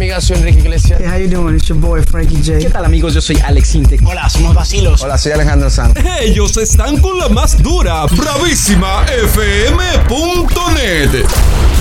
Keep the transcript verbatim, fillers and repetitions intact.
amigas? Soy Enrique Iglesias. Hey, how you doing? It's your boy Frankie J. ¿Qué tal, amigos? Yo soy Alex Intec. Hola, somos Vacilos. Hola, soy Alejandro Sanz. Ellos están con la más dura, bravísima F M punto net.